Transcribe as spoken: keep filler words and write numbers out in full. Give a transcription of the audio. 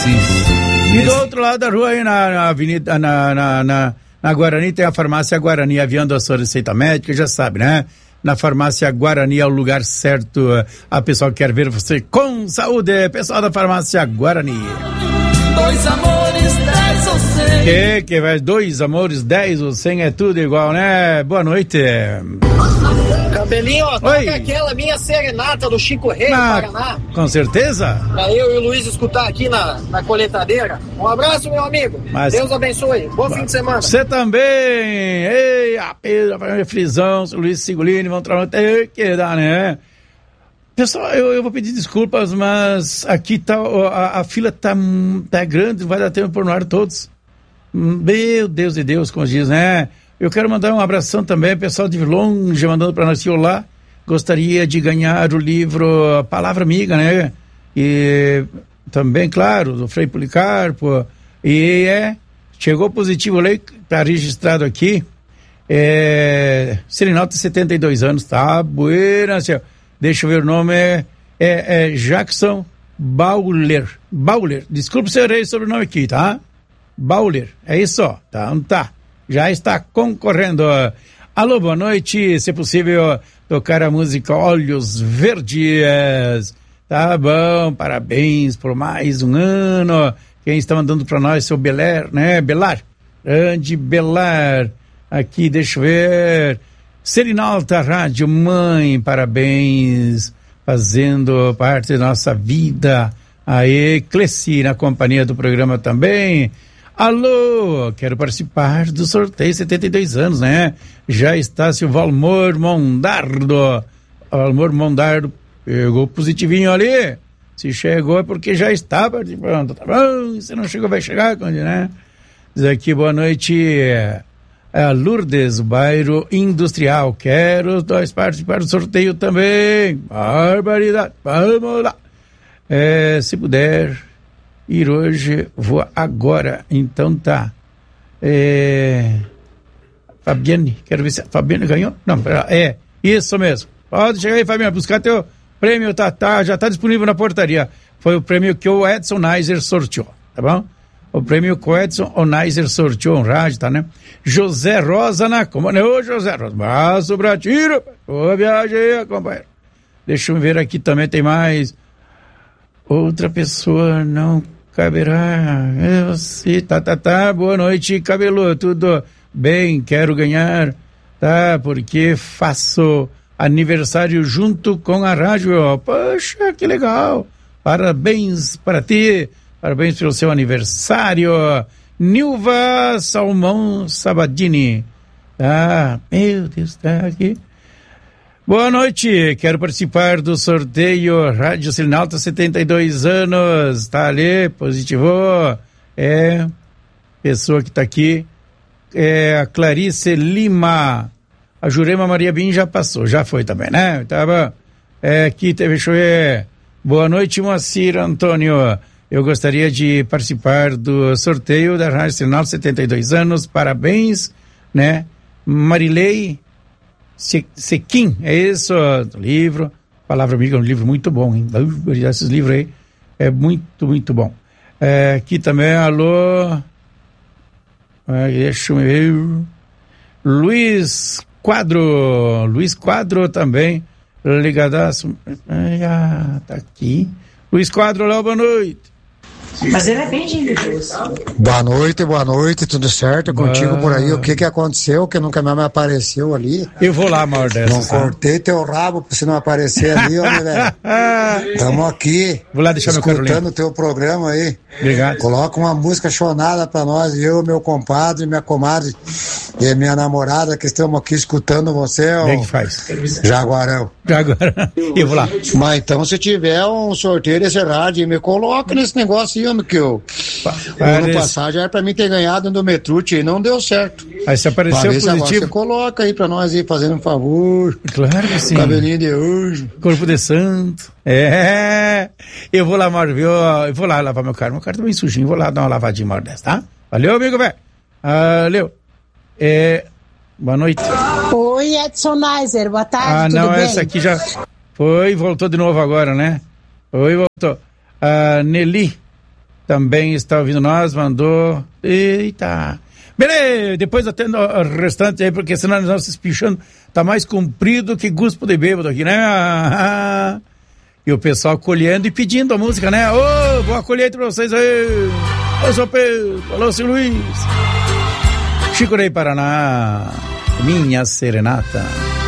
E do outro lado da rua, aí na, na avenida, na, na, na, na Guarani, tem a farmácia Guarani, aviando a sua receita médica, já sabe, né? Na farmácia Guarani é o lugar certo. A pessoa quer ver você com saúde. Pessoal da farmácia Guarani. Dois amores, dez ou cem. Que que vai? Dois amores, dez ou cem é tudo igual, né? Boa noite. Cabelinho, toca aquela minha serenata do Chico Rei, ah, Paraná. Com certeza. Pra eu e o Luiz escutar aqui na, na coletadeira. Um abraço, meu amigo. Mas... Deus abençoe. Bom fim de semana. Você também. Ei, a Pedro, a Frisão, o Luiz Sigolini, vão trabalhar. Que dá, né? Pessoal, eu, eu vou pedir desculpas, mas aqui tá, a, a fila tá, tá grande, vai dar tempo por no ar todos. Meu Deus de Deus, como diz, né? Eu quero mandar um abração também, pessoal de longe, mandando para nós, olá, gostaria de ganhar o livro Palavra Amiga, né? E também, claro, do Frei Policarpo, e é, chegou positivo, aí, tá registrado aqui, é, Serenalta, setenta e dois anos, tá, buena, senhor. Deixa eu ver o nome, é, é, é Jackson Bauler. Bauler, desculpe se eu errei sobre o nome aqui, tá? Bauler, é isso, ó, tá, não tá. Já está concorrendo. Alô, boa noite, se possível, tocar a música Olhos Verdes. Tá bom, parabéns por mais um ano. Quem está mandando para nós, seu Belar, né? Belar, grande Belar. Aqui, deixa eu ver... Serenalta Rádio Mãe, parabéns, fazendo parte da nossa vida. Aê, Cleci, na companhia do programa também. Alô, quero participar do sorteio, setenta e dois anos, né? Já está seu Valmor Mondardo. Valmor Mondardo pegou positivinho ali. Se chegou é porque já está participando, tá bom? Se não chegou, vai chegar, né? Diz aqui, boa noite... É Lourdes, bairro Industrial. Quero dois participar do sorteio também. Barbaridade. Vamos lá. É, se puder ir hoje, vou agora. Então tá. É, Fabiane, quero ver se a Fabiane ganhou. Não, é, isso mesmo. Pode chegar aí, Fabiane, buscar teu prêmio. Tá, tá, já tá disponível na portaria. Foi o prêmio que o Edson Neiser sorteou, tá bom? O prêmio que o Edson Onaiser sorteou, um rádio, tá, né? José Rosa na comanda. Ô, José Rosa, braço pra tiro. Boa viagem aí, companheiro. Deixa eu ver aqui também, tem mais. Outra pessoa não caberá. Eu sei, tá, tá, tá. Boa noite, cabelo. Tudo bem? Quero ganhar, tá? Porque faço aniversário junto com a rádio. Poxa, que legal. Parabéns para ti. Parabéns pelo seu aniversário, Nilva Salmão Sabadini. Ah, meu Deus, tá aqui. Boa noite, quero participar do sorteio Rádio Serenalta, setenta e dois anos. Tá ali, positivo. É, pessoa que tá aqui, é a Clarice Lima. A Jurema Maria Bim já passou, já foi também, né? Tá bom. É, aqui teve, deixa eu ver. Boa noite, Moacir Antônio. Eu gostaria de participar do sorteio da Rádio Serenalta, setenta e dois anos, parabéns, né? Marilei Sequim, é isso, livro, Palavra Amiga, é um livro muito bom, hein? Esses livros aí, é muito, muito bom. É, aqui também, alô, é, deixa eu ver, Luiz Quadro, Luiz Quadro também, ligadaço, ah, tá aqui, Luiz Quadro, lá, boa noite. Mas ele é bem generoso. Boa noite, boa noite, tudo certo? Contigo por aí, o que que aconteceu que nunca mais me apareceu ali? Eu vou lá, maior dessa. Não cortei teu rabo pra você não aparecer ali, ó, né, velho? Tamo aqui. Vou lá deixar meu carro escutando o teu programa aí. Obrigado. Coloca uma música chonada pra nós, eu, meu compadre, minha comadre e minha namorada que estamos aqui escutando você, ó. Bem que faz. Jaguarão. Jaguarão. Eu vou lá. Mas então, se tiver um sorteio desse rádio, me coloca nesse negócio aí, homem, que eu... Ano passado era pra mim ter ganhado no Metrute e não deu certo. Aí se apareceu positivo... Você coloca aí pra nós aí, fazendo um favor. Claro que sim. Cabelinho de hoje. Corpo de santo. É. Eu vou lá, Mauro, viu? Eu vou lá lavar meu carro. Meu carro tá bem sujinho. Vou lá dar uma lavadinha, Mauro, dessa, tá? Valeu, amigo, velho. Valeu. É... Boa noite. Oi, Edson Neiser, boa tarde, Ah, tudo não, bem? essa aqui já foi e voltou de novo agora, né? Foi e voltou. Ah, Nelly. também está ouvindo nós, mandou. Eita. Beleza, depois atendo o restante aí, porque senão nós estamos se espichando. Tá mais comprido que guspo de bêbado aqui, né? E o pessoal colhendo e pedindo a música, né? Ô, oh, boa colheita pra vocês aí. Ô, seu Pedro. Alô, seu Luiz. Chico Rei Paraná. Minha Serenata.